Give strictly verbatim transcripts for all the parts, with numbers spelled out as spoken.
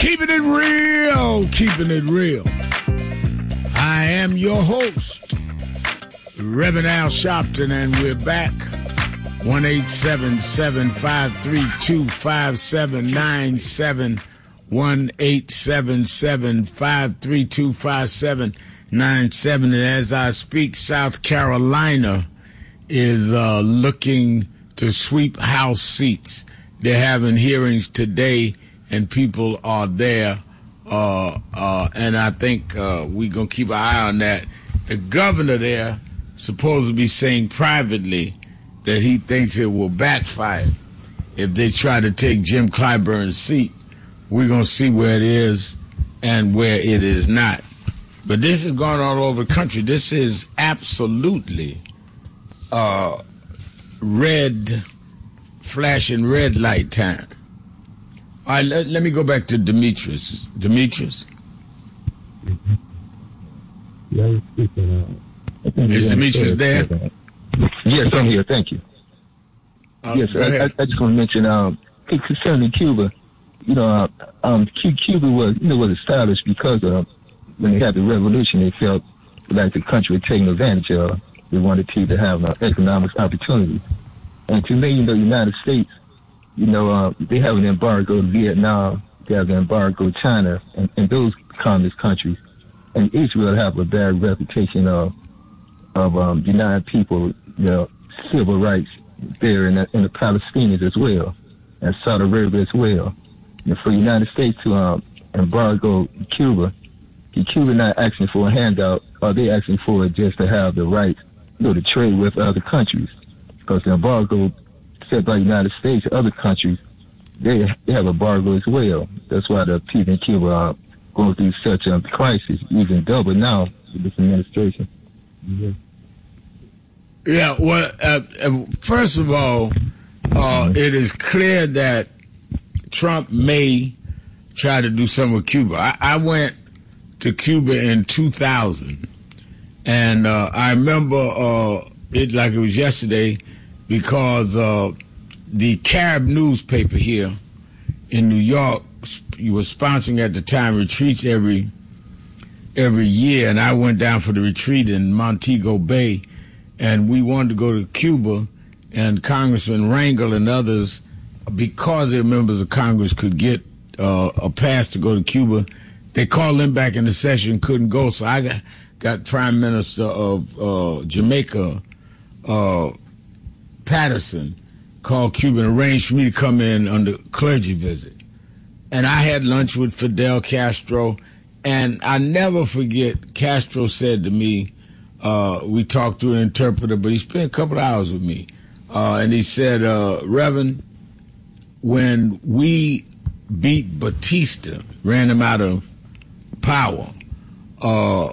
Keeping it real, keeping it real. I am your host, Reverend Al Sharpton, and we're back. one eight seven seven, five three two, five seven nine seven. one eight seven seven, five three two, five seven nine seven. And as I speak, South Carolina is uh, looking to sweep House seats. They're having hearings today, and people are there. Uh, uh, and I think uh, we're going to keep an eye on that. The governor there supposed to be saying privately that he thinks it will backfire if they try to take Jim Clyburn's seat. We're going to see where it is and where it is not. But this is going all over the country. This is absolutely uh, red, flashing red light time. All right, let, let me go back to Demetrius. Demetrius? Mm-hmm. Yeah, I speaking, uh, is Demetrius there? Yes, I'm here. Thank you. Uh, yes, I, I, I just want to mention, um, concerning Cuba, you know, uh, um, Cuba was, you know, was established because uh, when they had the revolution, they felt like the country was taking advantage of. They wanted to, to have uh, economic opportunity. And to me, you know, the United States, you know, uh, they have an embargo to Vietnam, they have an embargo to China, and, and those communist countries. And Israel have a bad reputation of of um, denying people, you know, civil rights there in the, in the Palestinians as well, and Saudi Arabia as well. And for the United States to um, embargo Cuba, Cuba not asking for a handout, or they asking for it just to have the right, you know, to trade with other countries. Because the embargo set by the United States, other countries, they, they have embargo as well. That's why the people in Cuba are going through such a crisis, even double now with this administration. Mm-hmm. Yeah, well, uh, first of all, uh, it is clear that Trump may try to do something with Cuba. I, I went to Cuba in two thousand, and uh, I remember uh, it like it was yesterday because uh, the Carib newspaper here in New York, you were sponsoring at the time retreats every every year, and I went down for the retreat in Montego Bay, and we wanted to go to Cuba, and Congressman Rangel and others, because they're members of Congress, could get uh, a pass to go to Cuba. They called them back in the session, couldn't go, so I got, got Prime Minister of uh, Jamaica, uh, Patterson, called Cuba and arranged for me to come in on the clergy visit. And I had lunch with Fidel Castro, and I never forget, Castro said to me, uh, we talked through an interpreter, but he spent a couple of hours with me, uh, and he said, uh, Reverend, when we beat Batista, ran him out of power, uh,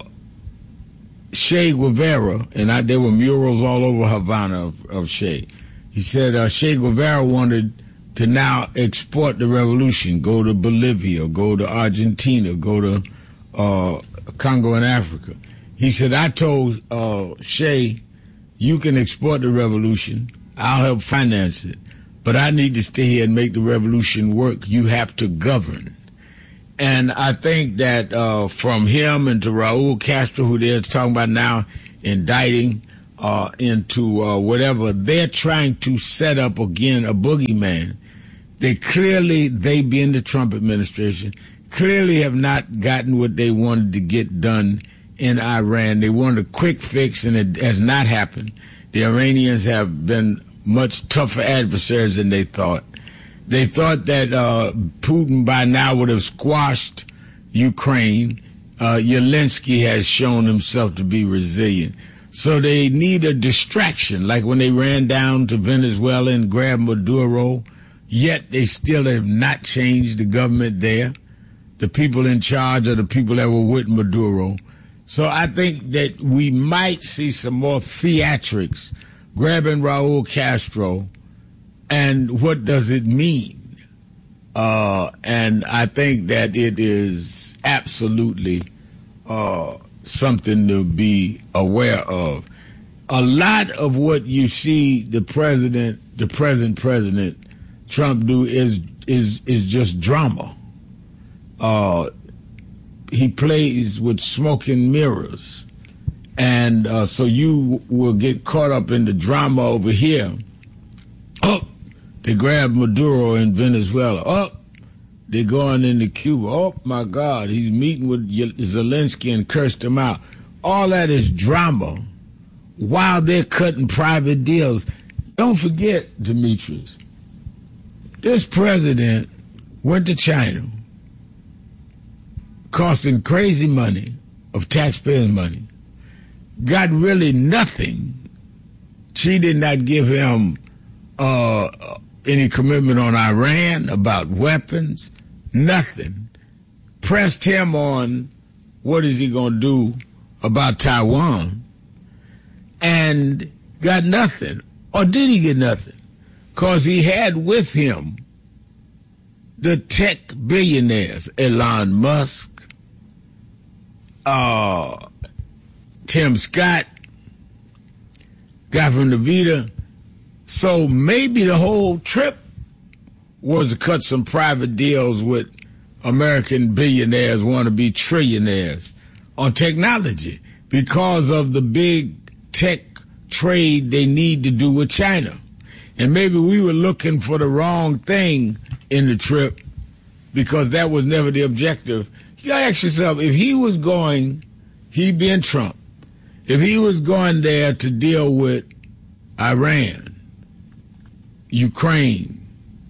Che Guevara, and I, there were murals all over Havana of, of Che. He said uh, Che Guevara wanted to now export the revolution, go to Bolivia, go to Argentina, go to uh, Congo and Africa. He said, I told uh, Che, you can export the revolution, I'll help finance it, but I need to stay here and make the revolution work. You have to govern. And I think that uh, from him and to Raul Castro, who they're talking about now indicting uh, into uh, whatever, they're trying to set up again a boogeyman. They clearly, they being the Trump administration, clearly have not gotten what they wanted to get done in Iran. They wanted a quick fix, and it has not happened. The Iranians have been much tougher adversaries than they thought. They thought that uh, Putin by now would have squashed Ukraine. Uh, Zelensky has shown himself to be resilient. So they need a distraction, like when they ran down to Venezuela and grabbed Maduro, yet they still have not changed the government there. The people in charge are the people that were with Maduro. So I think that we might see some more theatrics grabbing Raul Castro. And what does it mean? Uh, and I think that it is absolutely uh, something to be aware of. A lot of what you see the president, the present president Trump do is is is just drama. uh, he plays with smoke and mirrors. And uh, so you will get caught up in the drama over here. Oh, they grabbed Maduro in Venezuela. Oh, they're going into Cuba. Oh, my God, he's meeting with Zelensky and cursed him out. All that is drama while they're cutting private deals. Don't forget, Demetrius, this president went to China, costing crazy money of taxpayers' money, got really nothing. She did not give him uh, any commitment on Iran about weapons, nothing. Pressed him on what is he going to do about Taiwan, and got nothing. Or did he get nothing? Because he had with him the tech billionaires, Elon Musk, uh, Tim Scott, guy from Nevada. So maybe the whole trip was to cut some private deals with American billionaires, wannabe trillionaires on technology because of the big tech trade they need to do with China. And maybe we were looking for the wrong thing in the trip because that was never the objective. You gotta ask yourself, if he was going, he being Trump, if he was going there to deal with Iran, Ukraine,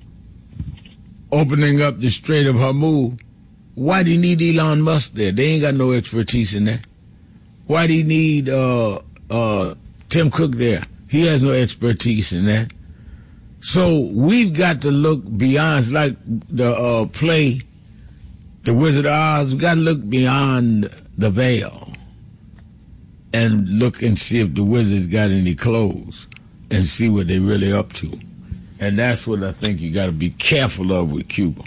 opening up the Strait of Hormuz, why do you need Elon Musk there? They ain't got no expertise in that. Why do you need uh, uh, Tim Cook there? He has no expertise in that. So we've got to look beyond. It's like the uh, play, The Wizard of Oz. We've got to look beyond the veil and look and see if the wizard's got any clothes and see what they're really up to. And that's what I think you got to be careful of with Cuba.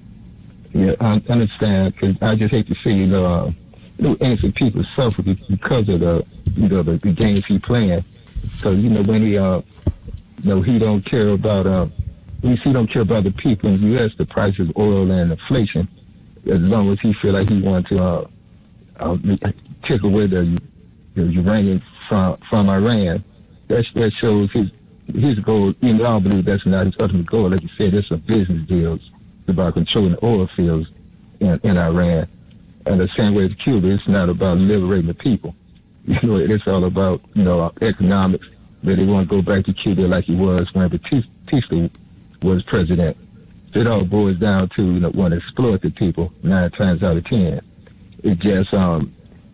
Yeah, I understand, because I just hate to see, you know, uh, you know, innocent people suffer because of the, you know, the, the games he playing. Because, you know, when he, uh, you know, he don't care about, uh, he don't care about the people in the U S, the price of oil and inflation, as long as he feel like he want to uh, uh, take away the, the uranium from, from Iran. That, that shows his his goal. You know, I don't believe that's not his ultimate goal. Like you said, it's a business deal. It's about controlling the oil fields in, in Iran. And the same way with Cuba, it's not about liberating the people. You know, it's all about, you know, economics. That they want to go back to Cuba like he was when Batista was president. It all boils down to, you know, want to exploit the people nine times out of ten. It just um,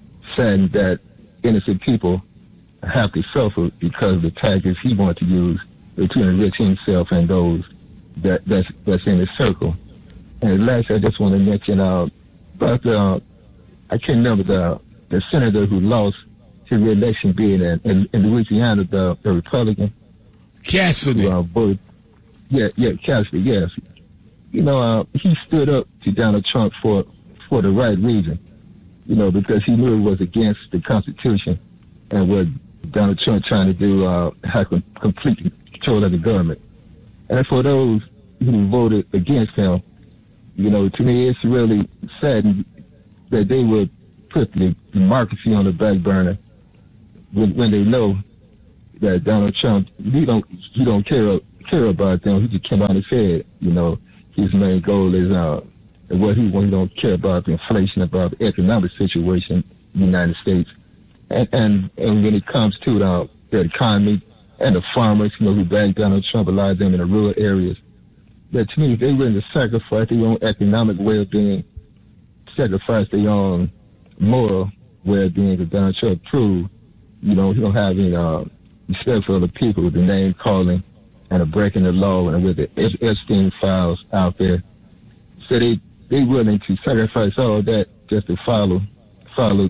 sad that innocent people have to suffer because of the tactics he wants to use to enrich himself and those that that's that's in his circle. And last, I just want to mention uh, about the uh, I can't remember the the senator who lost his re-election bid in, in, in Louisiana, the, the Republican Cassidy. Who, uh, voted, yeah, yeah, Cassidy. Yes, you know, uh, he stood up to Donald Trump for for the right reason. You know, because he knew it was against the Constitution and what Donald Trump trying to do, uh, have complete control of the government. And for those who voted against him, you know, to me, it's really sad that they would put the democracy on the back burner when, when they know that Donald Trump, he don't, he don't care, care about them. He just came out and said, you know, his main goal is, uh, what he, he don't care about the inflation, about the economic situation in the United States. And, and, and when it comes to the, the economy and the farmers, you know, who backed Donald Trump, a lot of them in the rural areas, that to me, they willing to sacrifice their own economic well-being, sacrifice their own moral well-being, because Donald Trump proved, you know, he don't have any uh, respect for other people with the name calling and a breaking the law and with the Epstein files out there. So they, they willing to sacrifice all that just to follow follow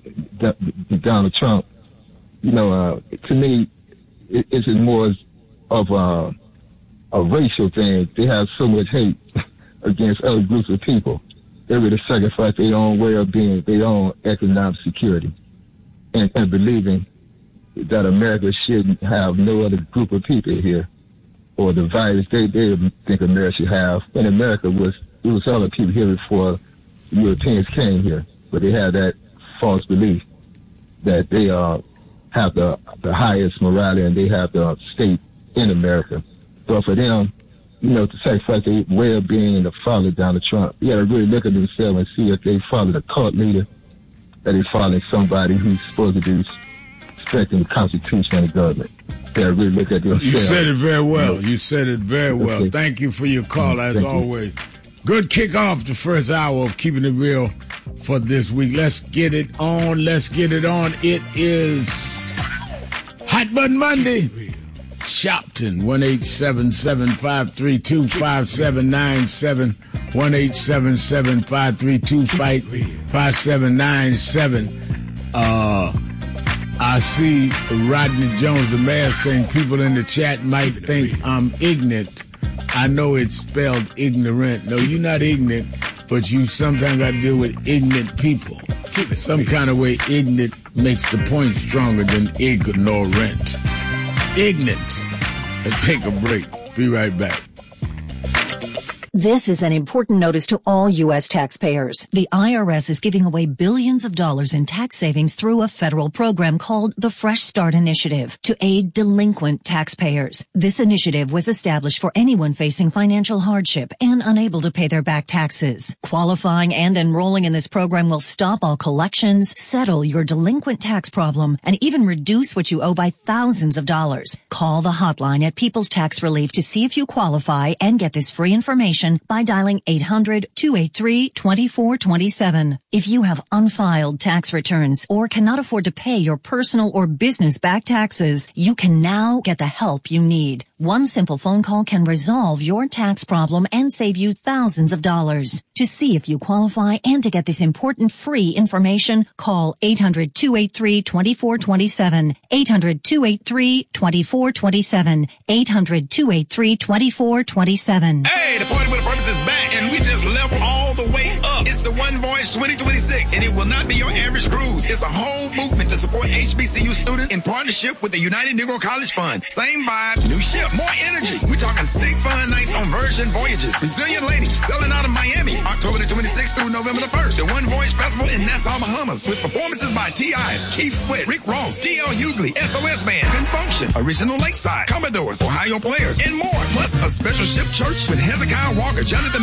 Donald Trump. You know, uh, to me, it, it's more of a, a racial thing. They have so much hate against other groups of people. They're ready to sacrifice their own way of being, their own economic security, and, and believing that America shouldn't have no other group of people here, or the values they, they think America should have. And America was, it was all the people here before Europeans came here, but they had that false belief that they uh, have the the highest morality and they have the state in America. But for them, you know, to sacrifice their way of being and to follow Donald Trump, you got to really look at themselves and see if they follow the cult leader, that they following somebody who's supposed to be respecting the Constitution and the government. They got to really look at themselves. You said it very well. You said it very well. Okay. Thank you for your call, as Thank always. You. Good kick off the first hour of Keeping It Real for this week. Let's get it on. Let's get it on. It is Hot Button Monday. Shopton, one eight seven seven, five three two, five seven nine seven, one eight seven seven, five three two, five seven nine seven. Uh, I see Rodney Jones, the mayor, saying people in the chat might think I'm ignorant. I know it's spelled ignorant. No, you're not ignorant, but you sometimes got to deal with ignorant people. Some kind of way ignorant makes the point stronger than ignorant. Ignorant. Let's take a break. Be right back. This is an important notice to all U S taxpayers. The I R S is giving away billions of dollars in tax savings through a federal program called the Fresh Start Initiative to aid delinquent taxpayers. This initiative was established for anyone facing financial hardship and unable to pay their back taxes. Qualifying and enrolling in this program will stop all collections, settle your delinquent tax problem, and even reduce what you owe by thousands of dollars. Call the hotline at People's Tax Relief to see if you qualify and get this free information by dialing eight hundred, two eight three, two four two seven. If you have unfiled tax returns or cannot afford to pay your personal or business back taxes, you can now get the help you need. One simple phone call can resolve your tax problem and save you thousands of dollars. To see if you qualify and to get this important free information, call eight hundred, two eight three, two four two seven, eight hundred, two eight three, two four two seven, eight hundred, two eight three, two four two seven. Hey, the Party with a Purpose is back, and we just leveled all the way up. It's the One Voice twenty twenty-six, and it will not be your average cruise. It's a whole movement to support H B C U students in partnership with the United Negro College Fund. Same vibe, new ship, more energy. We're talking sick fun nights on Virgin Voyages. Brazilian ladies selling out of Miami, October the twenty-sixth through November the first. The One Voice Festival in Nassau, Bahamas, with performances by T I, Keith Sweat, Rick Ross, T L Hughley, S O S Band, Confunction, Original Lakeside, Commodores, Ohio Players, and more. Plus a special ship church with Hezekiah Walker, Jonathan